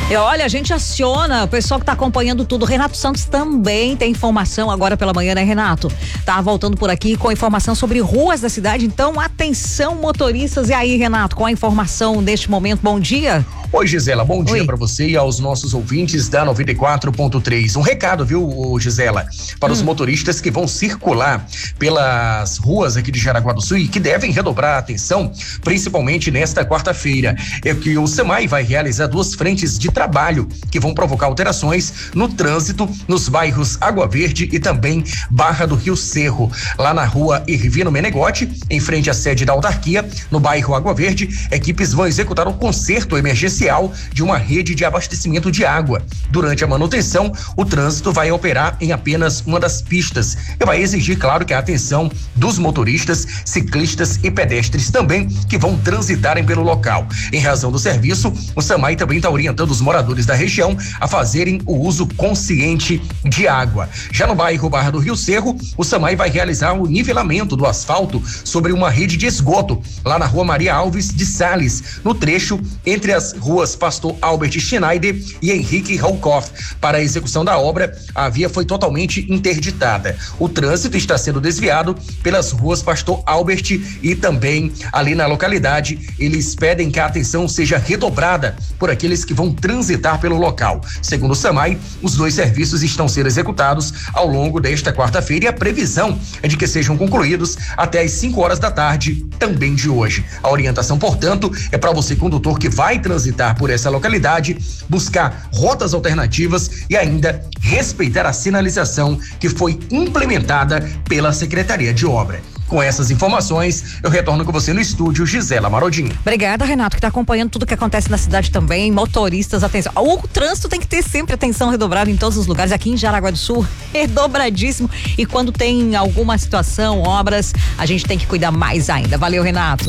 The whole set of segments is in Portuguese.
E olha, a gente aciona o pessoal que tá acompanhando tudo. Renato Santos também tem informação agora pela manhã, né, Renato? Tá voltando por aqui com informação sobre ruas da cidade. Então, atenção, motoristas. E aí, Renato, com a informação neste momento, bom dia. Oi, Gisela, bom dia para você e aos nossos ouvintes da 94.3. Um recado, viu, Gisela, para os motoristas que vão circular pelas ruas aqui de Jaraguá do Sul e que devem redobrar a atenção, principalmente nesta quarta-feira. É que o SEMAI vai realizar 2 frentes de trabalho que vão provocar alterações no trânsito nos bairros Água Verde e também Barra do Rio Cerro. Lá na rua Irvino Menegote, em frente à sede da autarquia, no bairro Água Verde, equipes vão executar o conserto emergencial de uma rede de abastecimento de água. Durante a manutenção, o trânsito vai operar em apenas uma das pistas e vai exigir, claro, que a atenção dos motoristas, ciclistas e pedestres também que vão transitarem pelo local. Em razão do serviço, o SEMAI também está orientando os moradores da região a fazerem o uso consciente de água. Já no bairro Barra do Rio Cerro, o SEMAI vai realizar o nivelamento do asfalto sobre uma rede de esgoto, lá na rua Maria Alves de Sales, no trecho entre as ruas Pastor Albert Schneider e Henrique Raukoff. Para a execução da obra, a via foi totalmente interditada. O trânsito está sendo desviado pelas ruas Pastor Albert e também ali na localidade. Eles pedem que a atenção seja redobrada por aqueles que vão transitar pelo local. Segundo o SEMAI, os 2 serviços estão sendo executados ao longo desta quarta-feira e a previsão é de que sejam concluídos até às 5 horas da tarde, também de hoje. A orientação, portanto, é para você, condutor, que vai transitar por essa localidade, buscar rotas alternativas e ainda respeitar a sinalização que foi implementada pela Secretaria de Obra. Com essas informações, eu retorno com você no estúdio, Gisela Marodinho. Obrigada, Renato, que está acompanhando tudo que acontece na cidade também. Motoristas, atenção. O trânsito tem que ter sempre atenção redobrada em todos os lugares. Aqui em Jaraguá do Sul, redobradíssimo. E quando tem alguma situação, obras, a gente tem que cuidar mais ainda. Valeu, Renato.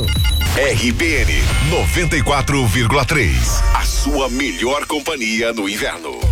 RBN 94,3. A sua melhor companhia no inverno.